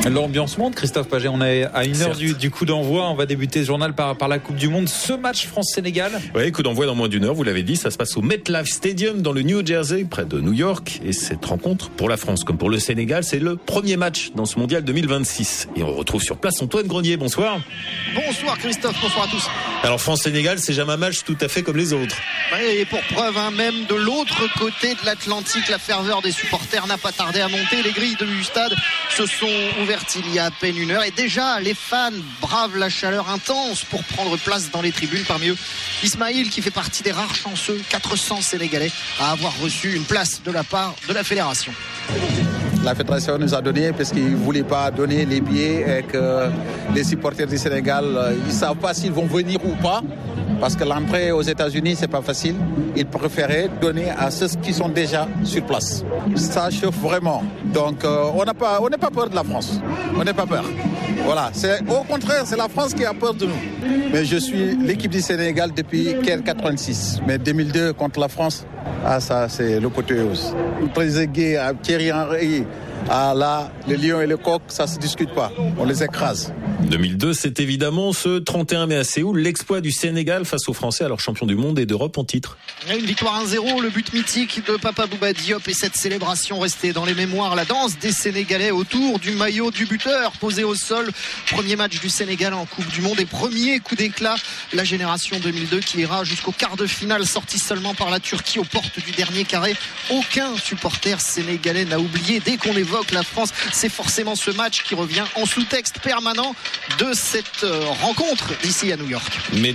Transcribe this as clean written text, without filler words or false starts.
L'ambiance monte, Christophe Paget. On est à 1 heure du coup d'envoi. On va débuter ce journal par la Coupe du Monde. Ce match France-Sénégal. Oui, coup d'envoi dans moins d'1 heure, vous l'avez dit. Ça se passe au MetLife Stadium dans le New Jersey, près de New York. Et cette rencontre, pour la France comme pour le Sénégal, c'est le premier match dans ce mondial 2026. Et on retrouve sur place Antoine Grenier. Bonsoir. Bonsoir Christophe, bonsoir à tous. Alors France-Sénégal, c'est jamais un match tout à fait comme les autres. Et pour preuve, même de l'autre côté de l'Atlantique, la ferveur des supporters n'a pas tardé à monter. Les grilles du stade se sont ouvertes il y a à peine 1 heure. Et déjà, les fans bravent la chaleur intense pour prendre place dans les tribunes. Parmi eux, Ismaïl, qui fait partie des rares chanceux, 400 Sénégalais, à avoir reçu une place de la part de la fédération. La fédération nous a donné parce qu'ils ne voulaient pas donner les billets et que les supporters du Sénégal, ils ne savent pas s'ils vont venir ou pas. Parce que l'entrée aux États-Unis, c'est pas facile. Ils préféraient donner à ceux qui sont déjà sur place. Ça chauffe vraiment. Donc, on n'est pas peur de la France. On n'est pas peur. Voilà. Au contraire, c'est la France qui a peur de nous. Mais je suis l'équipe du Sénégal depuis 86. Mais 2002 contre la France, ça, c'est l'apothéose. Trezeguet, Thierry Henry, là, les lions et les coqs, ça ne se discute pas. On les écrase. 2002, c'est évidemment ce 31 mai à Séoul, l'exploit du Sénégal face aux Français, alors champions du monde et d'Europe en titre. Une victoire 1-0, le but mythique de Papa Bouba Diop et cette célébration restée dans les mémoires. La danse des Sénégalais autour du maillot du buteur posé au sol. Premier match du Sénégal en Coupe du Monde et premier coup d'éclat. La génération 2002 qui ira jusqu'au quart de finale, sortie seulement par la Turquie aux portes du dernier carré. Aucun supporter sénégalais n'a oublié. Dès qu'on évoque la France, c'est forcément ce match qui revient en sous-texte permanent de cette rencontre d'ici à New York. Mais